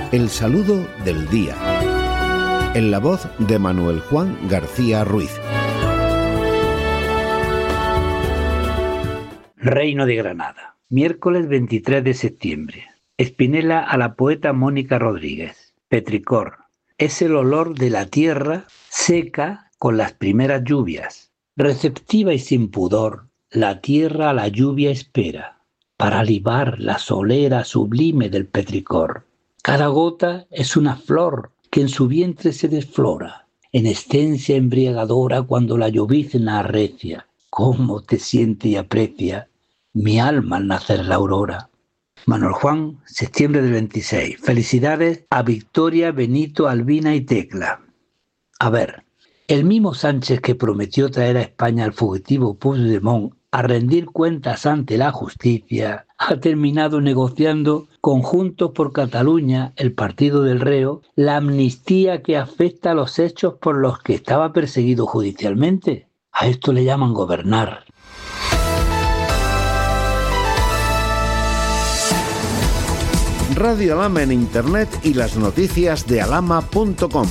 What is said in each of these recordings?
El saludo del día. En la voz de Manuel Juan García Ruiz. Reino de Granada. Miércoles 23 de septiembre. Espinela a la poeta Mónica Rodríguez. Petricor. Es el olor de la tierra seca con las primeras lluvias. Receptiva y sin pudor, la tierra a la lluvia espera, para libar la solera sublime del petricor. Cada gota es una flor que en su vientre se desflora, en esencia embriagadora cuando la llovizna arrecia. ¿Cómo te siente y aprecia mi alma al nacer la aurora? Manuel Juan, septiembre del 26. Felicidades a Victoria, Benito, Albina y Tecla. A ver, el mismo Sánchez que prometió traer a España al fugitivo Puigdemont a rendir cuentas ante la justicia, ha terminado negociando con Juntos por Cataluña, el partido del reo, la amnistía que afecta a los hechos por los que estaba perseguido judicialmente. A esto le llaman gobernar. Radio Alhama en Internet y las noticias de alhama.com.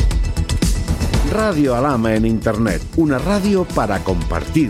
Radio Alhama en Internet, una radio para compartir.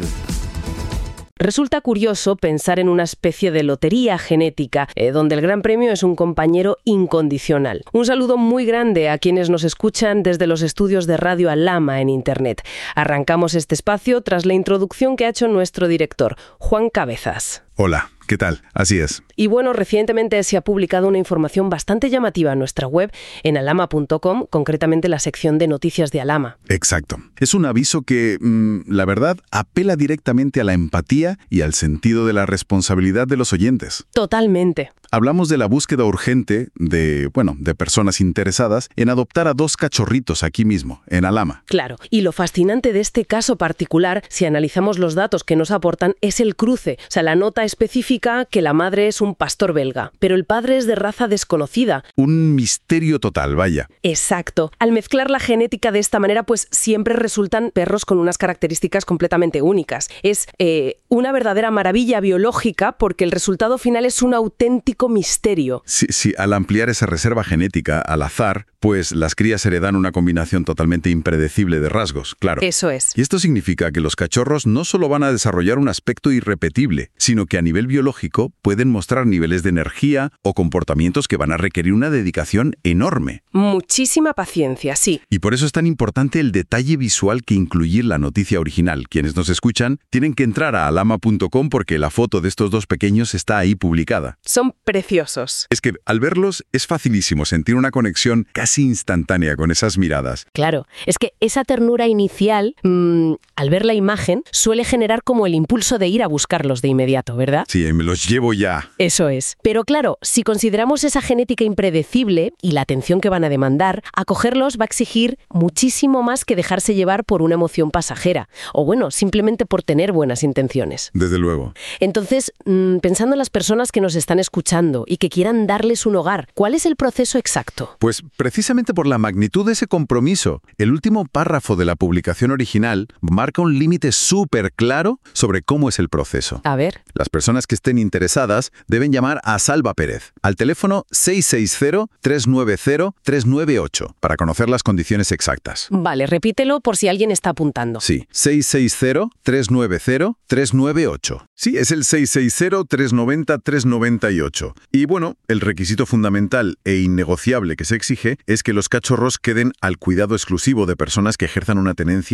Resulta curioso pensar en una especie de lotería genética, donde el gran premio es un compañero incondicional. Un saludo muy grande a quienes nos escuchan desde los estudios de Radio Alhama en Internet. Arrancamos este espacio tras la introducción que ha hecho nuestro director, Juan Cabezas. Hola, ¿qué tal? Así es. Y bueno, recientemente se ha publicado una información bastante llamativa en nuestra web, en alhama.com, concretamente la sección de noticias de Alhama. Exacto. Es un aviso que, la verdad, apela directamente a la empatía y al sentido de la responsabilidad de los oyentes. Totalmente. Hablamos de la búsqueda urgente de personas interesadas en adoptar a 2 cachorritos aquí mismo, en Alhama. Claro, y lo fascinante de este caso particular, si analizamos los datos que nos aportan, es el cruce. O sea, la nota especifica que la madre es un pastor belga, pero el padre es de raza desconocida. Un misterio total, vaya. Exacto. Al mezclar la genética de esta manera, pues siempre resultan perros con unas características completamente únicas. Es una verdadera maravilla biológica porque el resultado final es un auténtico misterio. Sí, al ampliar esa reserva genética al azar, pues las crías heredan una combinación totalmente impredecible de rasgos, claro. Eso es. Y esto significa que los cachorros no solo van a desarrollar un aspecto irrepetible, sino que a nivel biológico pueden mostrar niveles de energía o comportamientos que van a requerir una dedicación enorme. Muchísima paciencia, sí. Y por eso es tan importante el detalle visual que incluye la noticia original. Quienes nos escuchan tienen que entrar a alhama.com porque la foto de estos 2 pequeños está ahí publicada. Son preciosos. Es que al verlos es facilísimo sentir una conexión casi instantánea con esas miradas. Claro, es que esa ternura inicial, al ver la imagen, suele generar como el impulso de ir a buscarlos de inmediato, ¿verdad? Sí, me los llevo ya. Eso es. Pero claro, si consideramos esa genética impredecible y la atención que van a demandar, acogerlos va a exigir muchísimo más que dejarse llevar por una emoción pasajera, o bueno, simplemente por tener buenas intenciones. Desde luego. Entonces, pensando en las personas que nos están escuchando y que quieran darles un hogar, ¿cuál es el proceso exacto? Pues precisamente por la magnitud de ese compromiso, el último párrafo de la publicación original marca un límite súper claro sobre cómo es el proceso. A ver. Las personas que estén interesadas deben llamar a Salva Pérez al teléfono 660-390-398 para conocer las condiciones exactas. Vale, repítelo por si alguien está apuntando. Sí, 660-390-398. Sí, es el 660-390-398. Y bueno, el requisito fundamental e innegociable que se exige es que los cachorros queden al cuidado exclusivo de personas que ejerzan una tenencia